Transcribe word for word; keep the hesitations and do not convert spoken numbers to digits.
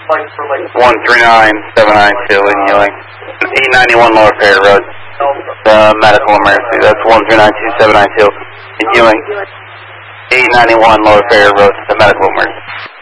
one three nine seven nine two in Ewing. eight ninety-one Lower Ferry Road. The medical emergency. That's one three nine two seven nine two in Ewing. eight ninety-one Lower Ferry Road. The medical emergency.